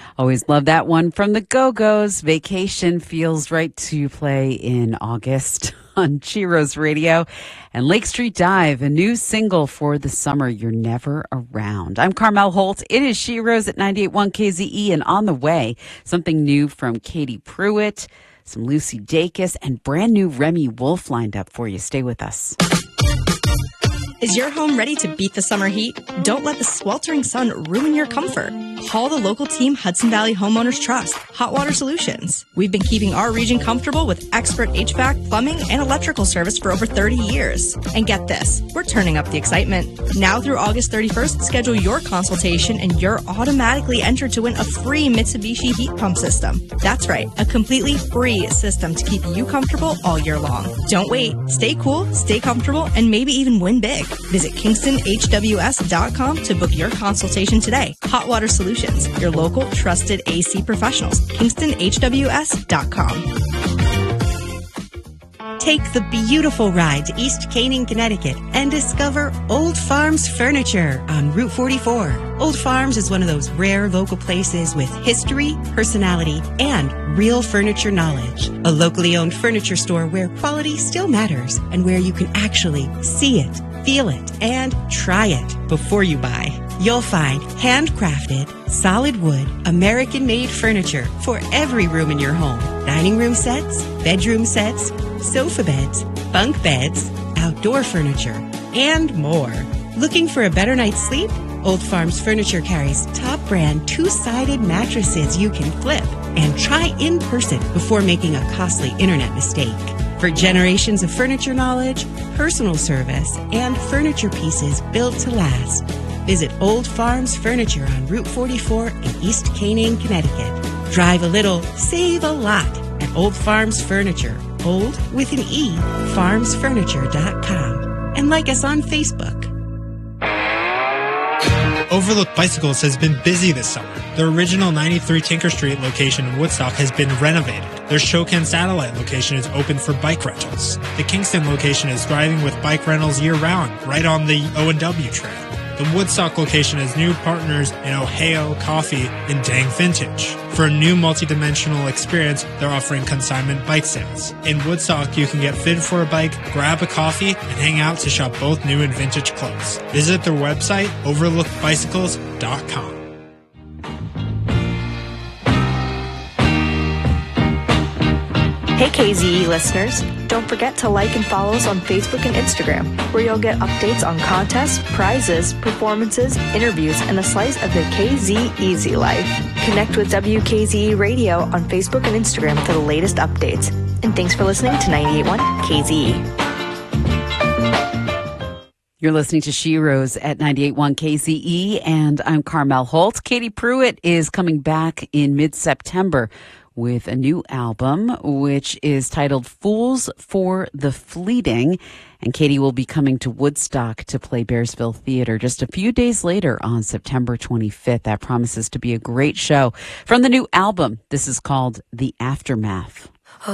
Always love that one from the Go-Go's. Vacation feels right to play in August on Cheeros Radio. And Lake Street Dive, a new single for the summer. You're never around. I'm Carmel Holt. It is Cheeros at 98.1 KZE, and on the way, something new from Katie Pruitt, some Lucy Dacus, and brand new Remy Wolf lined up for you. Stay with us. Is your home ready to beat the summer heat? Don't let the sweltering sun ruin your comfort. Call the local team Hudson Valley Homeowners Trust, Hot Water Solutions. We've been keeping our region comfortable with expert HVAC, plumbing, and electrical service for over 30 years. And get this, we're turning up the excitement. Now through August 31st, schedule your consultation and you're automatically entered to win a free Mitsubishi heat pump system. That's right, a completely free system to keep you comfortable all year long. Don't wait. Stay cool, stay comfortable, and maybe even win big. Visit KingstonHWS.com to book your consultation today. Hot Water Solutions, your local trusted AC professionals. KingstonHWS.com. Take the beautiful ride to East Canaan, Connecticut and discover Old Farms Furniture on Route 44. Old Farms is one of those rare local places with history, personality, and real furniture knowledge. A locally owned furniture store where quality still matters and where you can actually see it, feel it, and try it before you buy. You'll find handcrafted, solid wood, American-made furniture for every room in your home. Dining room sets, bedroom sets, sofa beds, bunk beds, outdoor furniture, and more. Looking for a better night's sleep? Old Farms Furniture carries top brand two-sided mattresses you can flip and try in person before making a costly internet mistake. For generations of furniture knowledge, personal service, and furniture pieces built to last, visit Old Farms Furniture on Route 44 in East Canaan, Connecticut. Drive a little, save a lot at Old Farms Furniture. Old with an E, farmsfurniture.com. And like us on Facebook. Overlook Bicycles has been busy this summer. The original 93 Tinker Street location in Woodstock has been renovated. Their Shokan satellite location is open for bike rentals. The Kingston location is thriving with bike rentals year-round, right on the O&W Trail. The Woodstock location has new partners in Ohio, Coffee, and Dang Vintage. For a new multi-dimensional experience, they're offering consignment bike sales. In Woodstock, you can get fitted for a bike, grab a coffee, and hang out to shop both new and vintage clothes. Visit their website, overlookbicycles.com. Hey KZE listeners, don't forget to like and follow us on Facebook and Instagram, where you'll get updates on contests, prizes, performances, interviews, and a slice of the KZ Easy life. Connect with WKZE Radio on Facebook and Instagram for the latest updates. And thanks for listening to 98.1 KZE. You're listening to Cheeros at 98.1 KZE, and I'm Carmel Holt. Katie Pruitt is coming back in mid-September with a new album, which is titled Fools for the Fleeting. And Katie will be coming to Woodstock to play Bearsville Theater just a few days later on September 25th. That promises to be a great show. From the new album, this is called The Aftermath.